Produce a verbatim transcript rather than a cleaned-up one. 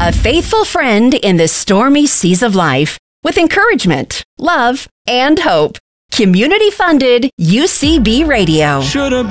A faithful friend in the stormy seas of life with encouragement, love, and hope. Community funded U C B Radio. Should have